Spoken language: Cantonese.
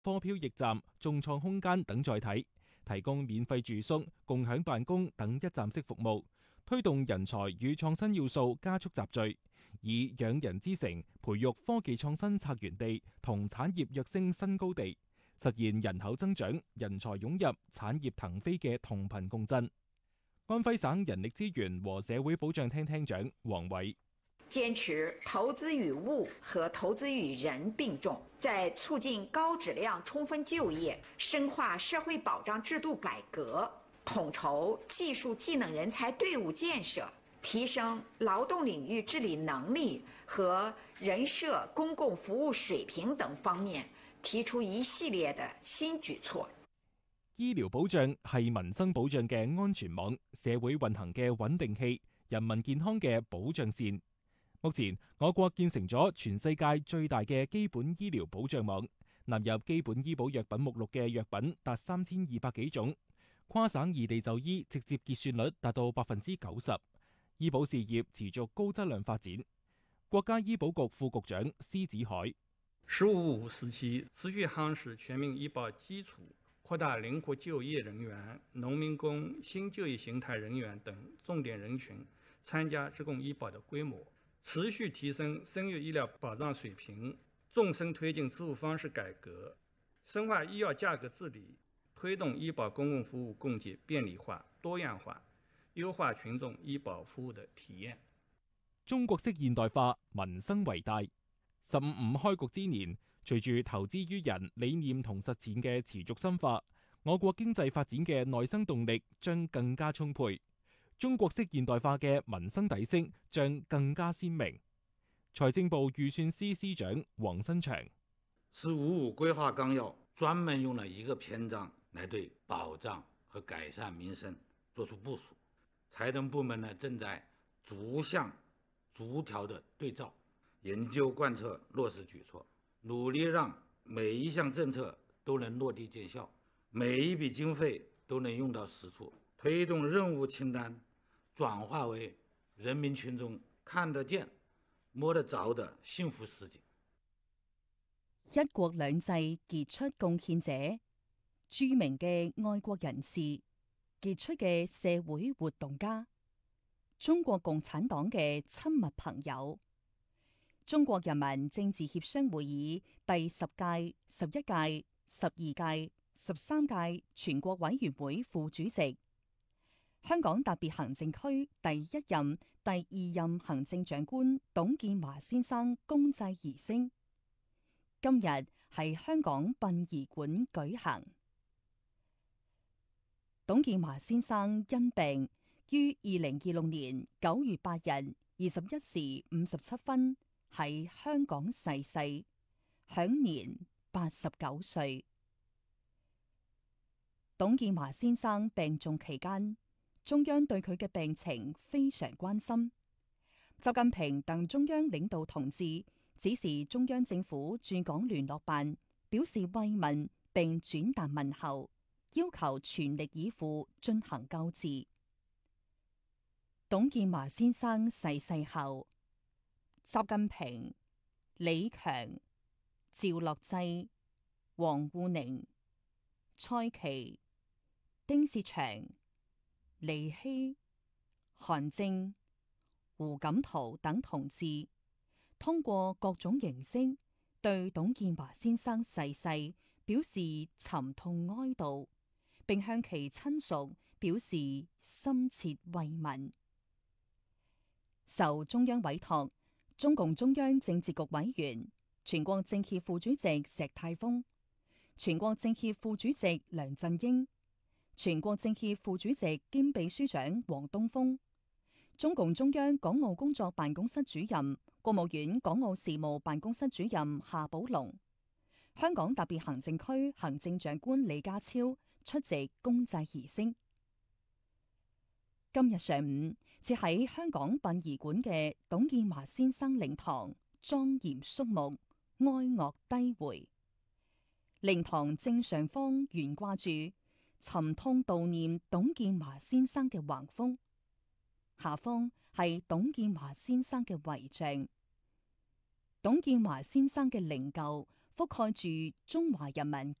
貨票驛站、眾創空間等載體，提供免費住宿、共享辦公等一站式服務，推動人才與創新要素加速集聚，以養人之城培育科技創新策源地同產業躍升新高地，實現人口增長、人才湧入、產業騰飛嘅同頻共振。安徽省人力資源和社會保障廳廳長黃偉： 堅持投資與物和投資與人並重，在促進高質量充分就業、深化社會保障制度改革、統籌技術技能人才隊伍建設、提升勞動領域治理能力和人社公共服務水平等方面，提出一系列的新舉措。 醫療保障係民生保障嘅安全網，社會運行嘅穩定器，人民健康嘅保障線。目前，我國建成咗全世界最大嘅基本醫療保障網，納入基本醫保藥品目錄嘅藥品達3200幾種，跨省異地就醫直接結算率達到90%，醫保事業持續高質量發展。國家醫保局副局長施子海 “15+5”時期持續夯實全民醫保基礎，擴大靈活就業人員、農民工、新就業形態人員等重點人群參加職工醫保的規模，持續提升生育醫療保障水平，縱深推進支付方式改革，深化醫藥價格治理，推動醫保公共服務供給便利化、多樣化，優化群眾醫保服務的體驗。 中國式現代化，民生為大。15+5開局之年，隨住投資於人理念同實踐嘅持續深化，我國經濟發展嘅內生動力將更加充沛，中國式現代化嘅民生底色將更加鮮明。財政部預算司司長王新祥 “15+5”規劃綱要專門用了一個篇章來對保障和改善民生作出部署，財政部門呢正在逐項逐條的對照、研究貫徹落實舉措，努力讓每一項政策都能落地見效，每一筆經費都能用到實處，推動任務清單轉化為人民群眾看得見、摸得着的幸福實景。 一國兩制傑出貢獻者、著名嘅愛國人士、傑出嘅社會活動家、中國共產黨嘅親密朋友、中國人民政治協商會議第10屆、11屆、12屆、13屆全國委員會副主席、香港特別行政區第1任、第2任行政長官董建華先生公祭儀式，今日喺香港殯儀館舉行。董建華先生因病於2026年9月8日21時57分喺香港逝世，享年89歲。董建華先生病重期間，中央對佢嘅病情非常關心。習近平等中央領導同志指示中央政府駐港聯絡辦表示慰問並轉達問候，要求全力以赴進行救治。董建華先生逝世後，習近平、李強、趙樂際、王滬寧、蔡奇、丁薛祥、李希、韓正、胡錦濤等同志，通過各種形式對董建華先生逝世表示沉痛哀悼，並向其親屬表示深切慰問。受中央委託，中共中央政治局委員、全國政協副主席石泰峰、全國政協副主席梁振英、全國政協副主席兼秘書長王東峰、中共中央港澳工作辦公室主任、國務院港澳事務辦公室主任夏寶龍、香港特別行政區行政長官李家超出席公祭儀式。今日上午，設喺香港殯儀館嘅董建華先生靈堂莊嚴肅穆，哀樂低回。靈堂正上方懸掛住沉痛悼念董建華先生嘅橫幅，下方係董建華先生嘅遺像。董建華先生嘅靈柩覆蓋住中華人民